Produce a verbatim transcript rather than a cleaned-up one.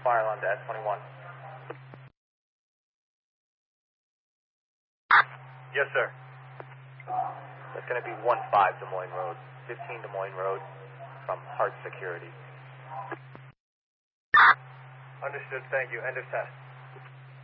fire alarm to S twenty-one. Yes, sir. That's going to be one five Des Moines Road, fifteen Des Moines Road from Hart Security. Understood, thank you. End of test.